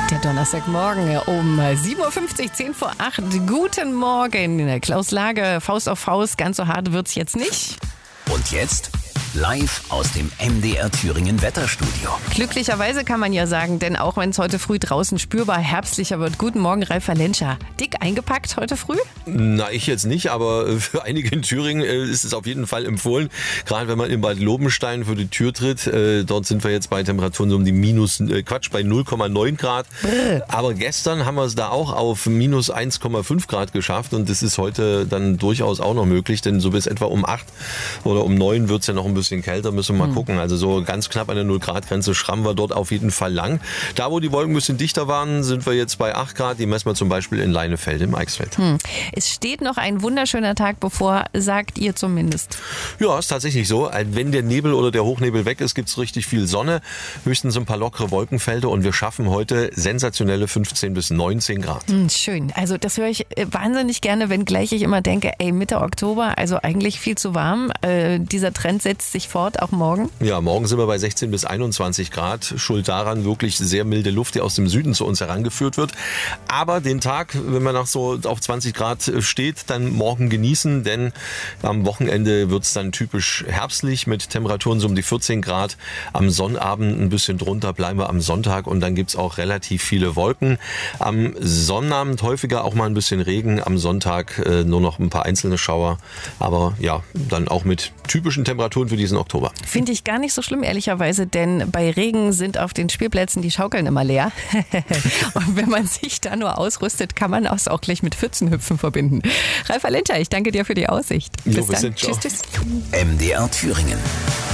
Der Donnerstagmorgen um 7.50 Uhr, 10 vor 8. Guten Morgen. Klaus Lage, Faust auf Faust. Ganz so hart wird's jetzt nicht. Und jetzt live aus dem MDR Thüringen Wetterstudio. Glücklicherweise kann man ja sagen, denn auch wenn es heute früh draußen spürbar herbstlicher wird. Guten Morgen, Ralf Valenscha. Dick eingepackt heute früh? Na, ich jetzt nicht, aber für einige in Thüringen ist es auf jeden Fall empfohlen. Gerade wenn man in Bad Lobenstein vor die Tür tritt, dort sind wir jetzt bei Temperaturen so um die bei 0,9 Grad. Aber gestern haben wir es da auch auf minus 1,5 Grad geschafft und das ist heute dann durchaus auch noch möglich, denn so bis etwa um 8 oder um 9 wird es ja noch ein bisschen kälter, müssen wir mal gucken. Also so ganz knapp an der 0-Grad-Grenze schrammen wir dort auf jeden Fall lang. Da, wo die Wolken ein bisschen dichter waren, sind wir jetzt bei 8 Grad. Die messen wir zum Beispiel in Leinefelde im Eichsfeld. Es steht noch ein wunderschöner Tag bevor, sagt ihr zumindest. Ja, ist tatsächlich so. Wenn der Nebel oder der Hochnebel weg ist, gibt es richtig viel Sonne. Höchstens ein paar lockere Wolkenfelder und wir schaffen heute sensationelle 15 bis 19 Grad. Schön. Also das höre ich wahnsinnig gerne, wenngleich ich immer denke, Mitte Oktober, also eigentlich viel zu warm. Dieser Trend setzt sich fort, auch morgen? Ja, morgen sind wir bei 16 bis 21 Grad. Schuld daran wirklich sehr milde Luft, die aus dem Süden zu uns herangeführt wird. Aber den Tag, wenn man noch so auf 20 Grad steht, dann morgen genießen, denn am Wochenende wird es dann typisch herbstlich mit Temperaturen so um die 14 Grad. Am Sonnabend ein bisschen drunter bleiben wir am Sonntag und dann gibt es auch relativ viele Wolken. Am Sonnabend häufiger auch mal ein bisschen Regen, am Sonntag nur noch ein paar einzelne Schauer. Aber ja, dann auch mit typischen Temperaturen für diesen Oktober. Finde ich gar nicht so schlimm, ehrlicherweise, denn bei Regen sind auf den Spielplätzen die Schaukeln immer leer. Und wenn man sich da nur ausrüstet, kann man das auch gleich mit Pfützenhüpfen verbinden. Ralf Valenscha, ich danke dir für die Aussicht. Bis dann. Tschüss. MDR Thüringen.